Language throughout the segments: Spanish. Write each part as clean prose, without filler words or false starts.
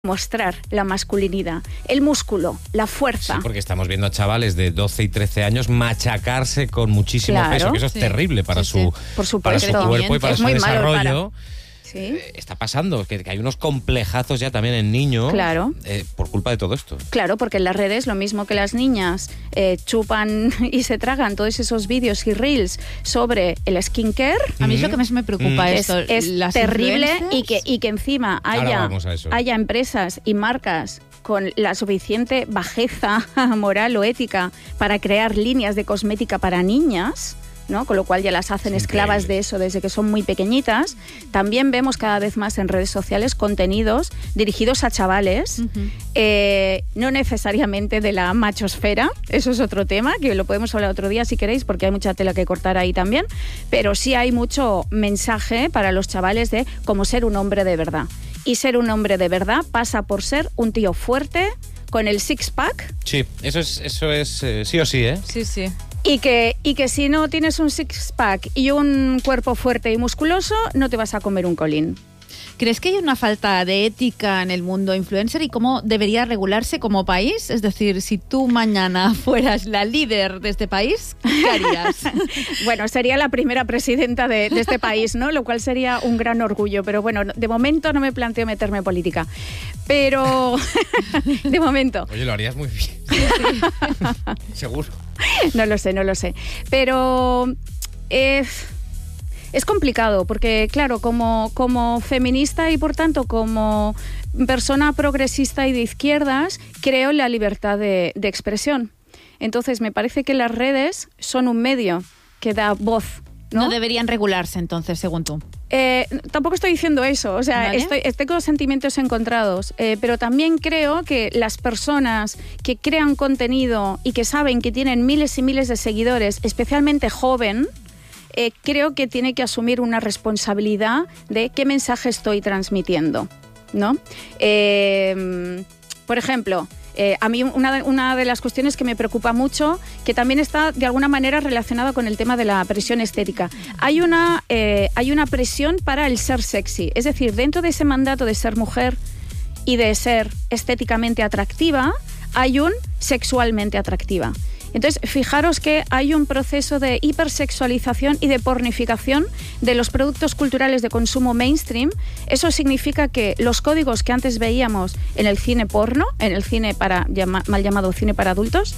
mostrar la masculinidad, el músculo, la fuerza. Sí, porque estamos viendo a chavales de 12 y 13 años machacarse con muchísimo peso, que eso es terrible para su cuerpo y para su desarrollo. Sí. Está pasando, que hay unos complejazos ya también en niños por culpa de todo esto. Claro, porque en las redes, lo mismo que las niñas chupan y se tragan todos esos vídeos y reels sobre el skincare. A mí es lo que más me preocupa esto. Es terrible y que encima haya empresas y marcas con la suficiente bajeza moral o ética para crear líneas de cosmética para niñas, ¿no? Con lo cual ya las hacen esclavas de eso desde que son muy pequeñitas. También vemos cada vez más en redes sociales contenidos dirigidos a chavales, no necesariamente de la machosfera, eso es otro tema, que lo podemos hablar otro día si queréis, porque hay mucha tela que cortar ahí también, pero sí hay mucho mensaje para los chavales de cómo ser un hombre de verdad. Y ser un hombre de verdad pasa por ser un tío fuerte, con el six-pack. Sí, eso es sí o sí, ¿eh? Sí, sí. Y que si no tienes un six-pack y un cuerpo fuerte y musculoso, no te vas a comer un colín. ¿Crees que hay una falta de ética en el mundo influencer y cómo debería regularse como país? Es decir, si tú mañana fueras la líder de este país, ¿qué harías? Bueno, sería la primera presidenta de este país, ¿no? Lo cual sería un gran orgullo. Pero bueno, de momento no me planteo meterme en política. Pero, de momento. Oye, lo harías muy bien. Sí. Seguro. No lo sé. Pero es complicado porque, claro, como feminista y, por tanto, como persona progresista y de izquierdas, creo en la libertad de expresión. Entonces, me parece que las redes son un medio que da voz, ¿no? No deberían regularse, entonces, según tú. Tampoco estoy diciendo eso, o sea, ¿Vale? estoy con sentimientos encontrados, pero también creo que las personas que crean contenido y que saben que tienen miles y miles de seguidores, especialmente joven, creo que tiene que asumir una responsabilidad de qué mensaje estoy transmitiendo, ¿no? Por ejemplo, a mí una de las cuestiones que me preocupa mucho, que también está de alguna manera relacionada con el tema de la presión estética. Hay una presión para el ser sexy, es decir, dentro de ese mandato de ser mujer y de ser estéticamente atractiva, hay un sexualmente atractiva. Entonces, fijaros que hay un proceso de hipersexualización y de pornificación de los productos culturales de consumo mainstream. Eso significa que los códigos que antes veíamos en el cine porno, en el cine mal llamado cine para adultos,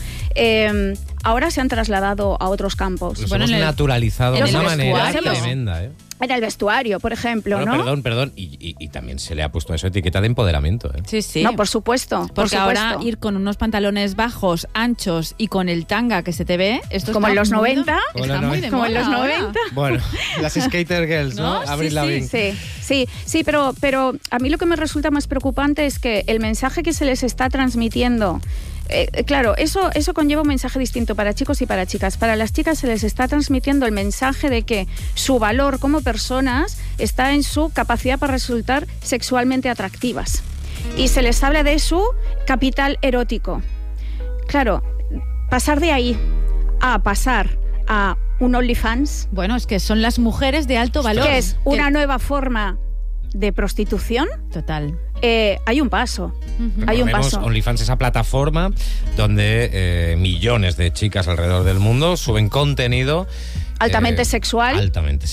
ahora se han trasladado a otros campos. Los hemos naturalizado de una manera tremenda, ¿eh? En el vestuario, por ejemplo, ¿no? Perdón. Y también se le ha puesto eso etiqueta de empoderamiento, ¿eh? Sí, sí. No, por supuesto. Porque ahora ir con unos pantalones bajos, anchos y con el tanga que se te ve, esto como en los 90. Está muy de moda. Como en los 90. Bueno, las skater girls, ¿no? Avril Lavigne. Sí, pero a mí lo que me resulta más preocupante es que el mensaje que se les está transmitiendo, claro, eso conlleva un mensaje distinto para chicos y para chicas. Para las chicas se les está transmitiendo el mensaje de que su valor como personas está en su capacidad para resultar sexualmente atractivas. Y se les habla de su capital erótico. Claro, pasar de ahí a pasar a un OnlyFans. Bueno, es que son las mujeres de alto valor. Que es una nueva forma de prostitución. Total. Hay un paso. Hay un paso. OnlyFans, esa plataforma donde millones de chicas alrededor del mundo suben contenido altamente sexual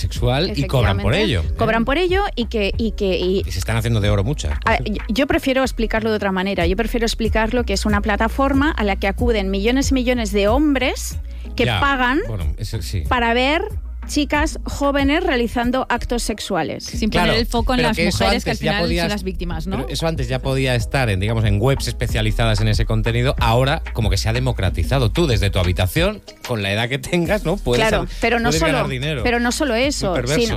y cobran por ello. Cobran por ello y se están haciendo de oro muchas. Yo prefiero explicarlo de otra manera. Yo prefiero explicarlo que es una plataforma a la que acuden millones y millones de hombres que pagan para ver chicas jóvenes realizando actos sexuales. Sin poner el foco en las mujeres que al final son las víctimas, ¿no? Pero eso antes ya podía estar en webs especializadas en ese contenido. Ahora como que se ha democratizado. Tú desde tu habitación, con la edad que tengas, ¿no? Puedes ganar dinero. Pero no solo eso,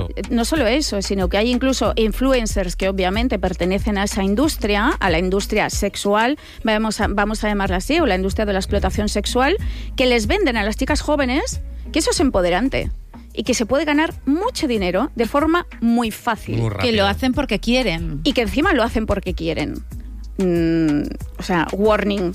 sino que hay incluso influencers que obviamente pertenecen a esa industria, a la industria sexual, vamos a llamarla así, o la industria de la explotación sexual, que les venden a las chicas jóvenes que eso es empoderante. Y que se puede ganar mucho dinero de forma muy fácil. Muy rápido. Que lo hacen porque quieren. Y que encima lo hacen porque quieren. O sea, warning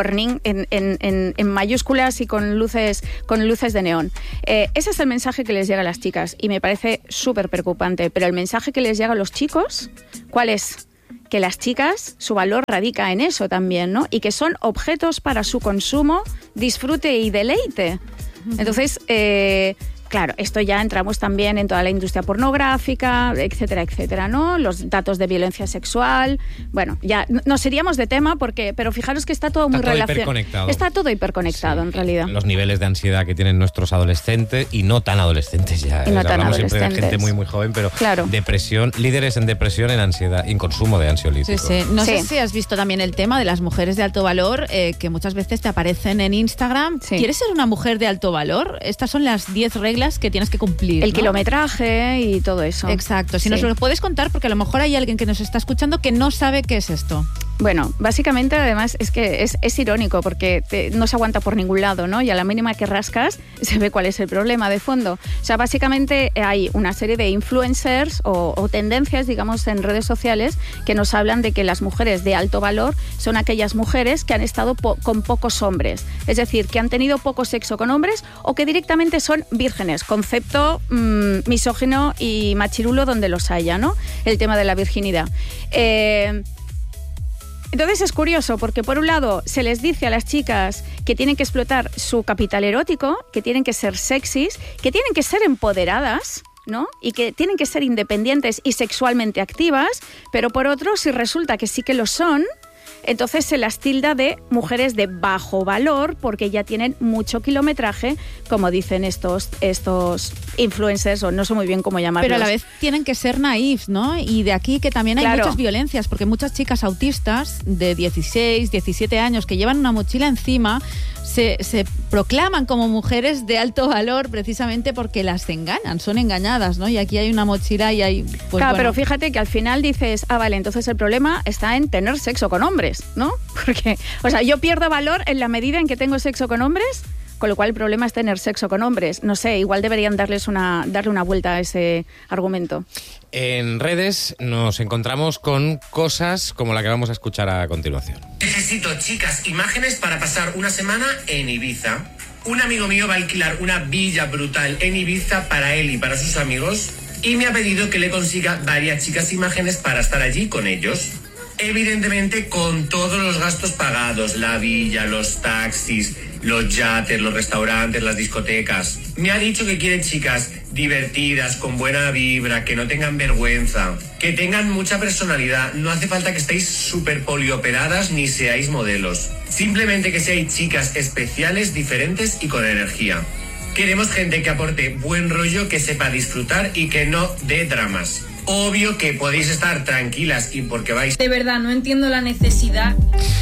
en mayúsculas y con luces de neón. Ese es el mensaje que les llega a las chicas y me parece súper preocupante. Pero el mensaje que les llega a los chicos, ¿cuál es? que las chicas, su valor radica en eso también, ¿no? Y que son objetos para su consumo, disfrute y deleite. Entonces, claro, esto ya entramos también en toda la industria pornográfica, etcétera, etcétera, ¿no? Los datos de violencia sexual. Bueno, ya nos iríamos de tema pero fijaros que está todo muy relacionado. Está todo hiperconectado, sí, en realidad. Los niveles de ansiedad que tienen nuestros adolescentes y no tan adolescentes ya. Y no tan hablamos adolescentes. Siempre de gente muy, muy joven, pero claro. Depresión, líderes en depresión, en ansiedad, en consumo de ansiolíticos. Sí, sí. No sé si has visto también el tema de las mujeres de alto valor, que muchas veces te aparecen en Instagram. Sí. ¿Quieres ser una mujer de alto valor? Estas son las 10 reglas que tienes que cumplir. El kilometraje y todo eso. Exacto. Si nos lo puedes contar, porque a lo mejor hay alguien que nos está escuchando que no sabe qué es esto. Bueno, básicamente además es que es irónico porque no se aguanta por ningún lado, ¿no? Y a la mínima que rascas se ve cuál es el problema de fondo. O sea, básicamente hay una serie de influencers o tendencias, digamos, en redes sociales que nos hablan de que las mujeres de alto valor son aquellas mujeres que han estado con pocos hombres. Es decir, que han tenido poco sexo con hombres o que directamente son vírgenes. Concepto misógino y machirulo donde los haya, ¿no? El tema de la virginidad. Entonces es curioso porque por un lado se les dice a las chicas que tienen que explotar su capital erótico, que tienen que ser sexys, que tienen que ser empoderadas, ¿no? Y que tienen que ser independientes y sexualmente activas, pero por otro, si resulta que sí que lo son, entonces se las tilda de mujeres de bajo valor porque ya tienen mucho kilometraje, como dicen estos influencers, o no sé muy bien cómo llamarlos. Pero a la vez tienen que ser naifs, ¿no? Y de aquí que también hay muchas violencias, porque muchas chicas autistas de 16, 17 años que llevan una mochila encima se proclaman como mujeres de alto valor precisamente porque las engañan, son engañadas, ¿no? Y aquí hay una mochila y hay... Pues, claro, bueno. Pero fíjate que al final dices, vale, entonces el problema está en tener sexo con hombres, ¿no? Porque, o sea, yo pierdo valor en la medida en que tengo sexo con hombres, con lo cual el problema es tener sexo con hombres. No sé, igual deberían darle una vuelta a ese argumento. En redes nos encontramos con cosas como la que vamos a escuchar a continuación. Necesito, chicas, imágenes para pasar una semana en Ibiza. Un amigo mío va a alquilar una villa brutal en Ibiza para él y para sus amigos y me ha pedido que le consiga varias chicas imágenes para estar allí con ellos. Evidentemente con todos los gastos pagados, la villa, los taxis, los yates, los restaurantes, las discotecas. Me ha dicho que quiere chicas divertidas, con buena vibra, que no tengan vergüenza, que tengan mucha personalidad. No hace falta que estéis súper polioperadas ni seáis modelos. Simplemente que seáis chicas especiales, diferentes y con energía. Queremos gente que aporte buen rollo, que sepa disfrutar y que no dé dramas. Obvio que podéis estar tranquilas y porque vais... De verdad, no entiendo la necesidad.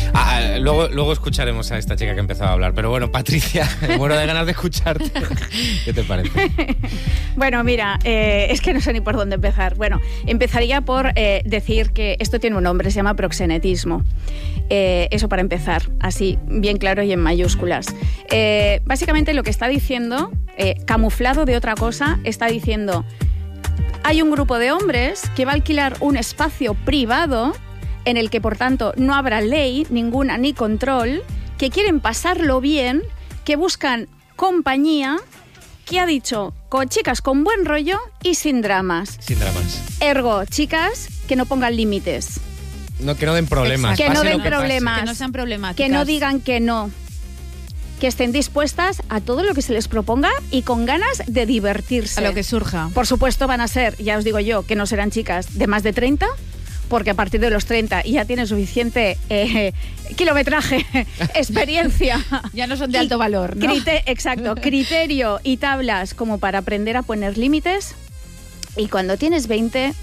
Luego escucharemos a esta chica que empezaba a hablar. Pero bueno, Patricia, me muero de ganas de escucharte. ¿Qué te parece? Bueno, mira, es que no sé ni por dónde empezar. Bueno, empezaría por decir que esto tiene un nombre, se llama proxenetismo. Eso para empezar, así, bien claro y en mayúsculas. Básicamente lo que está diciendo, camuflado de otra cosa, está diciendo... Hay un grupo de hombres que va a alquilar un espacio privado en el que, por tanto, no habrá ley ninguna ni control, que quieren pasarlo bien, que buscan compañía, que ha dicho con chicas con buen rollo y sin dramas. Sin dramas. Ergo, chicas que no pongan límites. No, que no den problemas. Que no den problemas. Que no sean problemáticas. Que no digan que no. Que estén dispuestas a todo lo que se les proponga y con ganas de divertirse. A lo que surja. Por supuesto van a ser, ya os digo yo, que no serán chicas de más de 30, porque a partir de los 30 ya tienen suficiente kilometraje, experiencia. Ya no son de alto valor, ¿no? Exacto, criterio y tablas como para aprender a poner límites. Y cuando tienes 20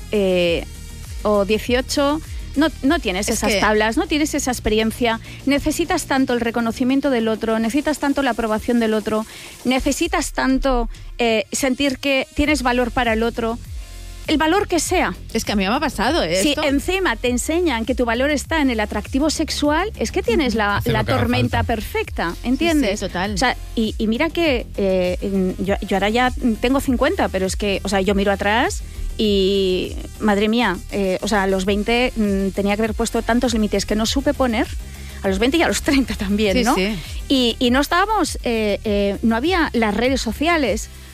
o 18... No tienes esas tablas, no tienes esa experiencia, necesitas tanto el reconocimiento del otro, necesitas tanto la aprobación del otro, necesitas tanto sentir que tienes valor para el otro, el valor que sea. Es que a mí me ha pasado esto. Si encima te enseñan que tu valor está en el atractivo sexual, es que tienes la tormenta perfecta, ¿entiendes? Sí, total. O sea, y mira que yo ahora ya tengo 50, pero es que, o sea, yo miro atrás... Y, madre mía, o sea, a los 20 tenía que haber puesto tantos límites que no supe poner, a los 20 y a los 30 también, ¿no? Sí. Y no estábamos, no había las redes sociales,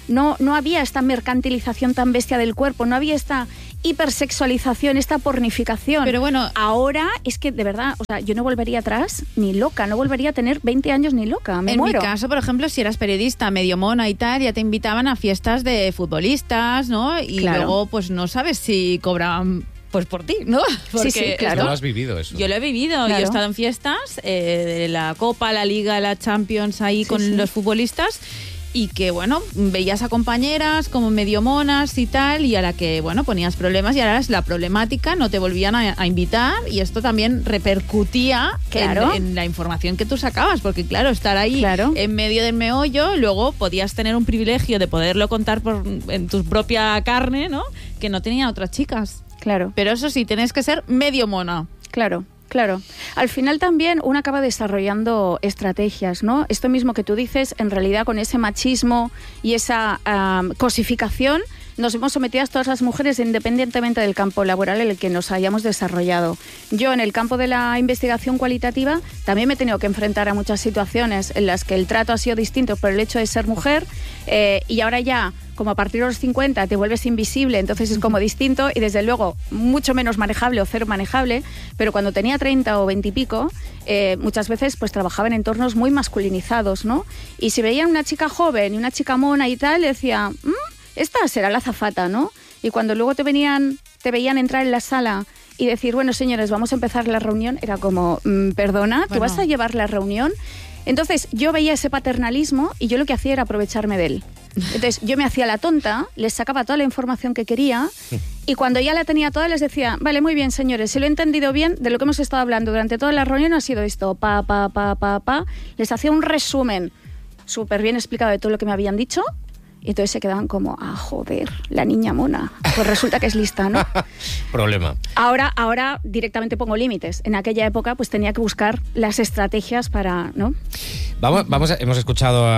no había esta mercantilización tan bestia del cuerpo, no había esta hipersexualización, esta pornificación. Pero bueno, ahora es que de verdad, o sea, yo no volvería atrás ni loca, no volvería a tener 20 años ni loca, me muero. En mi caso, por ejemplo, si eras periodista medio mona y tal, ya te invitaban a fiestas de futbolistas, ¿no? Y luego pues no sabes si cobraban pues por ti, ¿no? Porque sí, claro. Tú lo has vivido eso. Yo lo he vivido, claro. Yo he estado en fiestas de la Copa, la Liga, la Champions ahí con los futbolistas. Y que, bueno, veías a compañeras como medio monas y tal, y a la que, bueno, ponías problemas y ahora es la problemática, no te volvían a invitar, y esto también repercutía en la información que tú sacabas, porque claro, estar ahí en medio del meollo, luego podías tener un privilegio de poderlo contar en tu propia carne, ¿no? Que no tenían otras chicas. Claro. Pero eso sí, tenés que ser medio mona. Claro. Claro. Al final también uno acaba desarrollando estrategias, ¿no? Esto mismo que tú dices, en realidad con ese machismo y esa cosificación, nos hemos sometido a todas las mujeres independientemente del campo laboral en el que nos hayamos desarrollado. Yo en el campo de la investigación cualitativa también me he tenido que enfrentar a muchas situaciones en las que el trato ha sido distinto por el hecho de ser mujer y ahora ya, como a partir de los 50 te vuelves invisible, entonces es como distinto y desde luego mucho menos manejable o cero manejable, pero cuando tenía 30 o 20 y pico, muchas veces pues trabajaba en entornos muy masculinizados, ¿no? Y si veían una chica joven y una chica mona y tal, le decía, esta será la azafata, ¿no? Y cuando luego te veían entrar en la sala y decir, bueno, señores, vamos a empezar la reunión, era como, perdona, ¿tú vas a llevar la reunión? Entonces yo veía ese paternalismo y yo lo que hacía era aprovecharme de él. Entonces yo me hacía la tonta, les sacaba toda la información que quería y cuando ya la tenía toda les decía, vale, muy bien, señores, si lo he entendido bien, de lo que hemos estado hablando durante toda la reunión ha sido esto, les hacía un resumen súper bien explicado de todo lo que me habían dicho. Y entonces se quedaban como, joder, la niña mona. Pues resulta que es lista, ¿no? Problema. Ahora directamente pongo límites. En aquella época pues tenía que buscar las estrategias para, ¿no? Hemos escuchado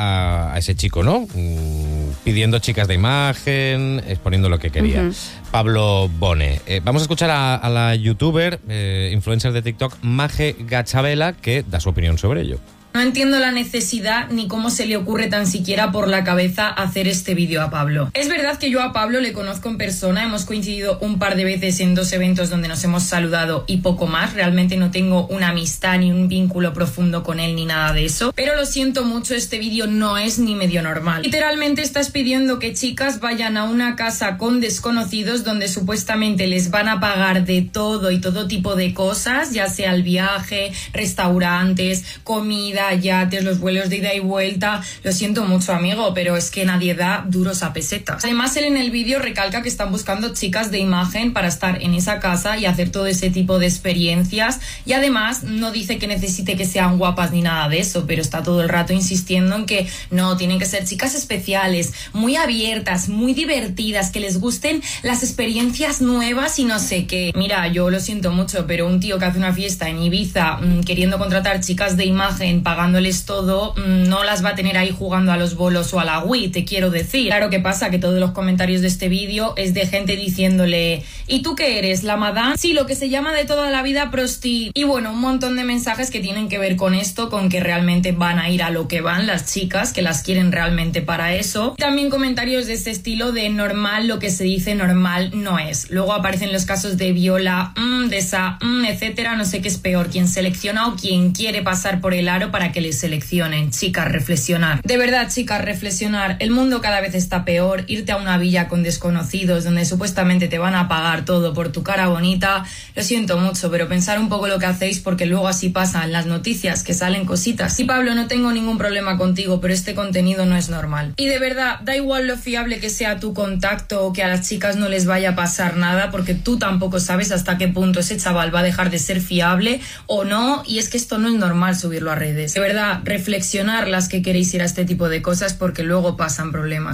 a ese chico, ¿no? Pidiendo chicas de imagen, exponiendo lo que quería. Pablo Bone. Vamos a escuchar a la youtuber, influencer de TikTok, Maje Gachabela, que da su opinión sobre ello. No entiendo la necesidad ni cómo se le ocurre tan siquiera por la cabeza hacer este vídeo a Pablo. Es verdad que yo a Pablo le conozco en persona, hemos coincidido un par de veces en 2 eventos donde nos hemos saludado y poco más. Realmente no tengo una amistad ni un vínculo profundo con él ni nada de eso. Pero lo siento mucho, este vídeo no es ni medio normal. Literalmente estás pidiendo que chicas vayan a una casa con desconocidos donde supuestamente les van a pagar de todo y todo tipo de cosas, ya sea el viaje, restaurantes, comida, yates, los vuelos de ida y vuelta. Lo siento mucho, amigo, pero es que nadie da duros a pesetas. Además, él en el vídeo recalca que están buscando chicas de imagen para estar en esa casa y hacer todo ese tipo de experiencias, y además no dice que necesite que sean guapas ni nada de eso, pero está todo el rato insistiendo en que no, tienen que ser chicas especiales, muy abiertas, muy divertidas, que les gusten las experiencias nuevas y no sé qué. Mira, yo lo siento mucho, pero un tío que hace una fiesta en Ibiza queriendo contratar chicas de imagen, pagándoles todo, no las va a tener ahí jugando a los bolos o a la Wii, te quiero decir. Claro que pasa que todos los comentarios de este vídeo es de gente diciéndole, ¿y tú qué eres, la madame? Sí, lo que se llama de toda la vida prosti. Y bueno, un montón de mensajes que tienen que ver con esto, con que realmente van a ir a lo que van las chicas, que las quieren realmente para eso. También comentarios de ese estilo de normal, lo que se dice normal no es. Luego aparecen los casos de Viola, de esa, etcétera, no sé qué es peor, quien selecciona o quien quiere pasar por el aro para que les seleccionen. Chicas, reflexionar. De verdad, chicas, reflexionar. El mundo cada vez está peor. Irte a una villa con desconocidos donde supuestamente te van a pagar todo por tu cara bonita. Lo siento mucho, pero pensar un poco lo que hacéis, porque luego así pasa en las noticias, que salen cositas. Y Pablo, no tengo ningún problema contigo, pero este contenido no es normal. Y de verdad, da igual lo fiable que sea tu contacto o que a las chicas no les vaya a pasar nada, porque tú tampoco sabes hasta qué punto ese chaval va a dejar de ser fiable o no, y es que esto no es normal subirlo a redes. De verdad, reflexionar las que queréis ir a este tipo de cosas, porque luego pasan problemas.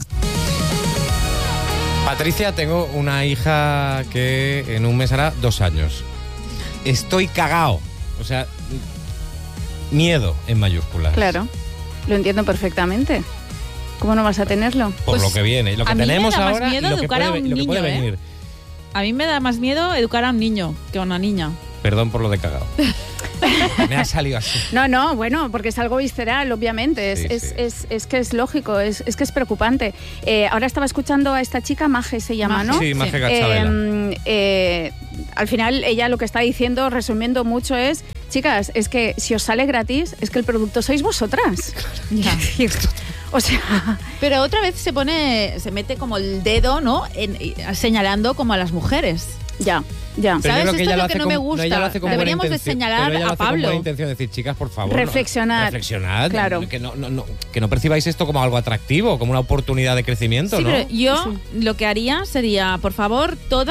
Patricia, tengo una hija que en un mes hará 2 años. Estoy cagao. O sea, miedo en mayúsculas. Claro, lo entiendo perfectamente. ¿Cómo no vas a tenerlo? Por lo que viene. Lo que tenemos ahora y lo que puede venir. A mí me da más miedo educar a un niño que a una niña. Perdón por lo de cagao. Me ha salido así. No, bueno, porque es algo visceral, obviamente. Es que es lógico, es que es preocupante. Ahora estaba escuchando a esta chica, Maje se llama, ¿no? Sí, Maje Gatzabela. Al final, ella lo que está diciendo, resumiendo mucho, es: chicas, es que si os sale gratis, es que el producto sois vosotras. Ya. O sea... Pero otra vez se mete como el dedo, ¿no? Señalando como a las mujeres. Ya. ¿Sabes? Esto es lo que no me gusta. Deberíamos de señalar a Pablo. Con intención de decir, chicas, por favor. Reflexionad. Claro. Que no percibáis esto como algo atractivo, como una oportunidad de crecimiento, ¿no? Pero yo lo que haría sería, por favor, todo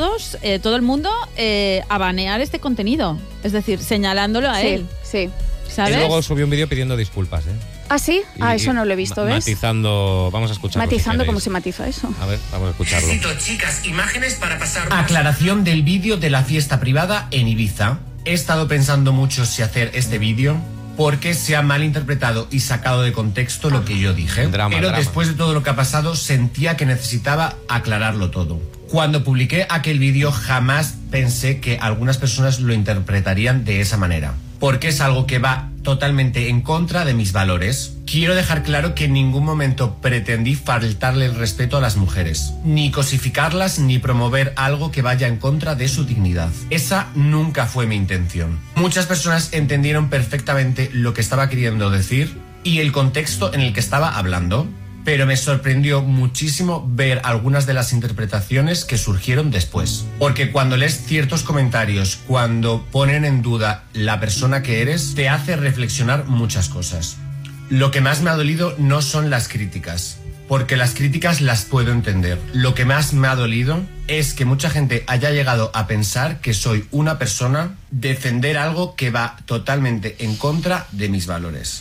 el mundo, a banear este contenido. Es decir, señalándolo a él. Sí. ¿Sabes? Y luego subió un vídeo pidiendo disculpas, ¿eh? ¿Ah, sí? Eso no lo he visto, ¿ves? Matizando, vamos a escucharlo. Matizando, ¿cómo se matiza eso? A ver, vamos a escucharlo. Necesito, chicas, imágenes para pasar... Aclaración del vídeo de la fiesta privada en Ibiza. He estado pensando mucho si hacer este vídeo porque se ha malinterpretado y sacado de contexto lo que yo dije. Pero después de todo lo que ha pasado, sentía que necesitaba aclararlo todo. Cuando publiqué aquel vídeo, jamás pensé que algunas personas lo interpretarían de esa manera, porque es algo que va totalmente en contra de mis valores. Quiero dejar claro que en ningún momento pretendí faltarle el respeto a las mujeres, ni cosificarlas, ni promover algo que vaya en contra de su dignidad. Esa nunca fue mi intención. Muchas personas entendieron perfectamente lo que estaba queriendo decir y el contexto en el que estaba hablando, pero me sorprendió muchísimo ver algunas de las interpretaciones que surgieron después. Porque cuando lees ciertos comentarios, cuando ponen en duda la persona que eres, te hace reflexionar muchas cosas. Lo que más me ha dolido no son las críticas, porque las críticas las puedo entender. Lo que más me ha dolido es que mucha gente haya llegado a pensar que soy una persona, defender algo que va totalmente en contra de mis valores.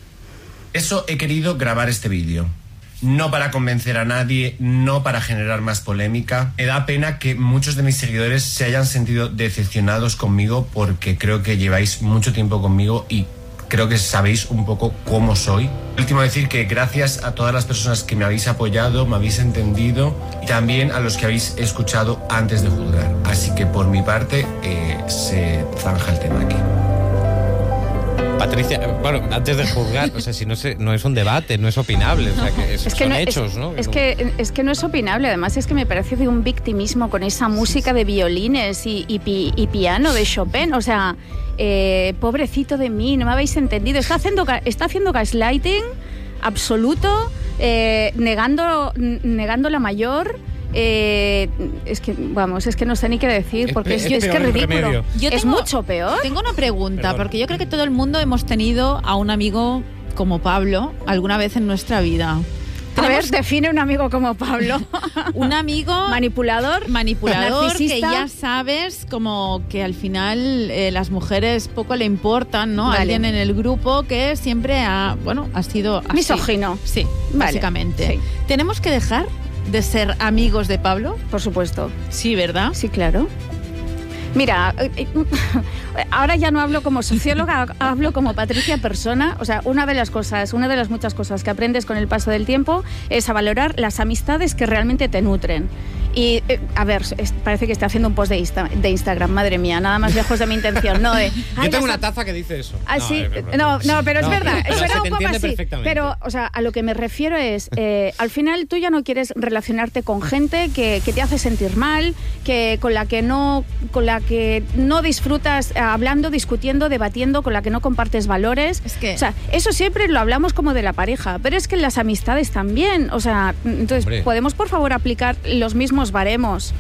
Eso he querido grabar este vídeo. No para convencer a nadie, no para generar más polémica. Me da pena que muchos de mis seguidores se hayan sentido decepcionados conmigo porque creo que lleváis mucho tiempo conmigo y creo que sabéis un poco cómo soy. Último decir que gracias a todas las personas que me habéis apoyado, me habéis entendido y también a los que habéis escuchado antes de juzgar. Así que por mi parte se zanja el tema aquí. Patricia, bueno, antes de juzgar, o sea, si no es un debate, no es opinable, o sea, que son hechos, ¿no? Es que no es opinable, además es que me parece de un victimismo con esa música de violines y piano de Chopin, o sea, pobrecito de mí, no me habéis entendido, está haciendo gaslighting absoluto, negando la mayor. Es que no sé ni qué decir, porque es que ridículo. Es mucho peor. Tengo una pregunta, porque yo creo que todo el mundo hemos tenido a un amigo como Pablo alguna vez en nuestra vida. A ver, define un amigo como Pablo. Un amigo manipulador, que ya sabes como que al final las mujeres poco le importan, ¿no? Vale. Alguien en el grupo que siempre ha sido así. Misógino. Sí, vale. Básicamente. Sí. ¿Tenemos que dejar de ser amigos de Pablo? Por supuesto. Sí, ¿verdad? Sí, claro. Mira, ahora ya no hablo como socióloga, hablo como Patricia persona. O sea, una de las muchas cosas que aprendes con el paso del tiempo es a valorar las amistades que realmente te nutren. Y, a ver, parece que estoy haciendo un post de Instagram, madre mía, nada más lejos de mi intención. No de, yo tengo una taza que dice eso. Ah, sí, no, pero es verdad, suena un poco así. Pero, o sea, a lo que me refiero es, al final tú ya no quieres relacionarte con gente que te hace sentir mal, con la que no disfrutas hablando, discutiendo, debatiendo, con la que no compartes valores. Es que... O sea, eso siempre lo hablamos como de la pareja, pero es que en las amistades también. O sea, entonces, hombre, ¿podemos por favor aplicar los mismos baremos?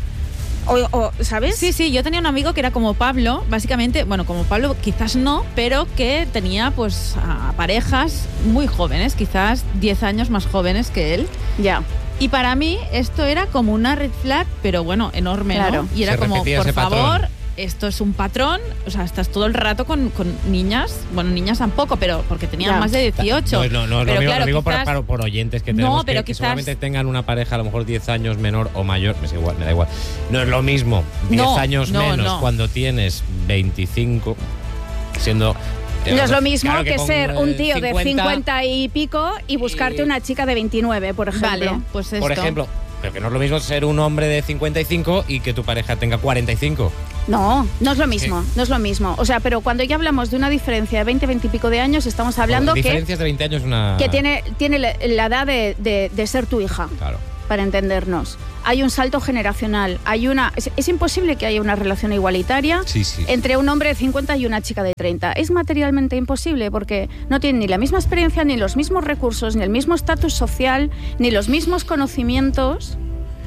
¿Sabes? Sí, yo tenía un amigo que era como Pablo, básicamente, bueno, como Pablo quizás no, pero que tenía pues a parejas muy jóvenes, quizás 10 años más jóvenes que él. Ya. Y para mí esto era como una red flag, pero bueno, enorme, claro, ¿no? Y era como, por favor, esto es un patrón, o sea, estás todo el rato con niñas, bueno, niñas tampoco, pero porque tenían más de 18. No, pero lo digo quizás, por oyentes que tenemos pero que quizás, seguramente tengan una pareja a lo mejor 10 años menor o mayor, me da igual. No es lo mismo 10 años menos cuando tienes 25, siendo... No es lo mismo que ser un tío 50, de 50 y pico y buscarte una chica de 29, por ejemplo. Vale, pues esto. Por ejemplo, pero que no es lo mismo ser un hombre de 55 y que tu pareja tenga 45. No es lo mismo, no es lo mismo. O sea, pero cuando ya hablamos de una diferencia de 20 y pico de años, estamos hablando diferencias de 20 años una... que tiene la edad de ser tu hija. Claro. Para entendernos. Hay un salto generacional. Es imposible que haya una relación igualitaria entre un hombre de 50 y una chica de 30. Es materialmente imposible porque no tienen ni la misma experiencia, ni los mismos recursos, ni el mismo estatus social, ni los mismos conocimientos.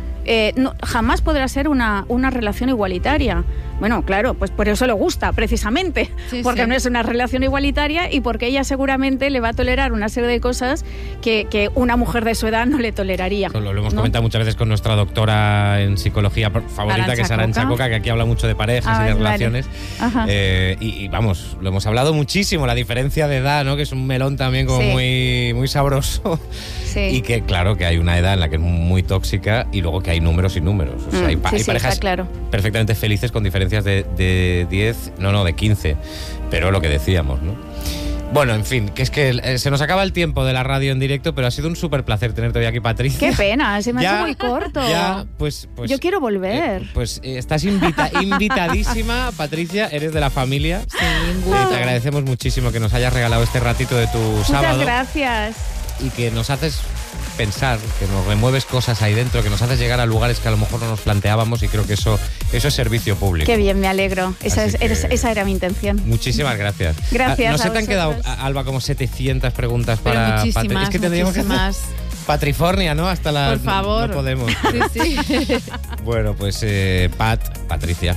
Jamás podrá ser una relación igualitaria. Bueno, claro, pues por eso le gusta, precisamente, porque no es una relación igualitaria y porque ella seguramente le va a tolerar una serie de cosas que una mujer de su edad no le toleraría. Lo hemos comentado muchas veces con nuestra doctora en psicología favorita, que es Arantxa Coca, que aquí habla mucho de parejas y de relaciones. Y vamos, lo hemos hablado muchísimo, la diferencia de edad, ¿no? Que es un melón también como muy, muy sabroso. Y que claro, que hay una edad en la que es muy tóxica y luego que hay números y números. O sea, hay parejas perfectamente felices con diferencias de 10, de 15, pero lo que decíamos, ¿no? Bueno, en fin, que es que se nos acaba el tiempo de la radio en directo, pero ha sido un súper placer tenerte hoy aquí, Patricia. Qué pena, se me ha hecho muy corto. Pues yo quiero volver. Estás invitadísima, Patricia, eres de la familia. Sí, te agradecemos muchísimo que nos hayas regalado este ratito de tu sábado. Muchas gracias. Y que nos haces pensar, que nos remueves cosas ahí dentro, que nos haces llegar a lugares que a lo mejor no nos planteábamos, y creo que eso es servicio público. Qué bien, me alegro. Esa era mi intención. Muchísimas gracias. Gracias. ¿No se te han quedado, Alba, como 700 preguntas para... Muchísimas, es que tendríamos que hacer Patrifornia, ¿no? Hasta la... Por favor. No podemos. Sí. Bueno, pues Patricia,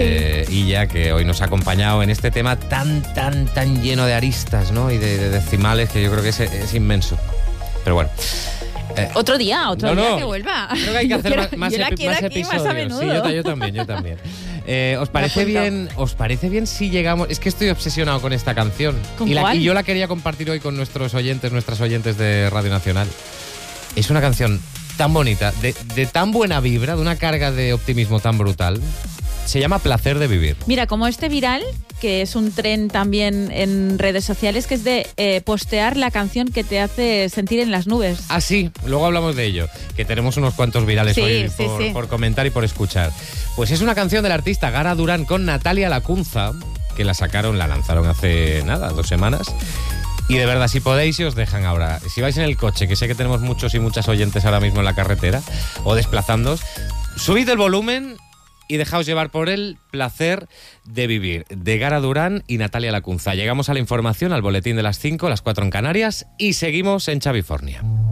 Illa, que hoy nos ha acompañado en este tema tan lleno de aristas, ¿no? Y de decimales, que yo creo que es inmenso. Pero bueno. Otro día que vuelva. Creo que hay que hacer más episodios. Más a menudo. Sí, yo también. ¿Os parece bien si llegamos? Es que estoy obsesionado con esta canción. ¿Con cuál? Y yo la quería compartir hoy con nuestras oyentes de Radio Nacional. Es una canción tan bonita, de tan buena vibra, de una carga de optimismo tan brutal. Se llama Placer de Vivir. Mira, como este viral, que es un tren también en redes sociales, que es de postear la canción que te hace sentir en las nubes. Ah, sí, luego hablamos de ello, que tenemos unos cuantos virales hoy por comentar y por escuchar. Pues es una canción del artista Gara Durán con Natalia Lacunza, que la lanzaron hace 2 semanas. Y de verdad, si podéis, si os dejan ahora, si vais en el coche, que sé que tenemos muchos y muchas oyentes ahora mismo en la carretera, o desplazándoos, subid el volumen y dejaos llevar por el placer de vivir, de Gara Durán y Natalia Lacunza. Llegamos a la información, al boletín de las 5, las 4 en Canarias, y seguimos en Chavifornia.